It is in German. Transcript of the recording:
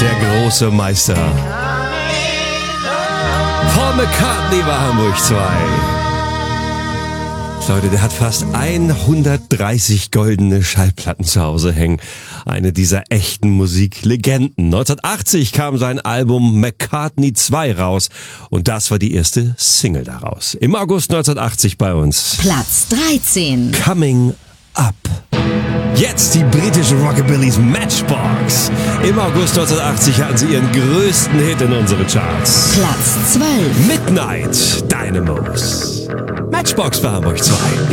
der große Meister. Paul McCartney war Hamburg 2. Leute, der hat fast 130 goldene Schallplatten zu Hause hängen. Eine dieser echten Musiklegenden. 1980 kam sein Album McCartney 2 raus und das war die erste Single daraus. Im August 1980 bei uns. Platz 13. Coming Up. Jetzt die britischen Rockabillys Matchbox. Im August 1980 hatten sie ihren größten Hit in unseren Charts. Platz 12. Midnight Dynamos. Matchbox bei Hamburg 2.